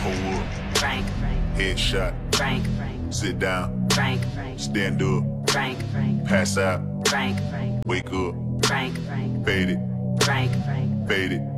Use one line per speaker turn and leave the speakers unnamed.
Hold
Frank,
up, headshot,
Frank,
sit down,
Frank,
stand up,
Frank,
pass out,
Frank,
wake up,
Frank,
fade it,
Frank,
fade it.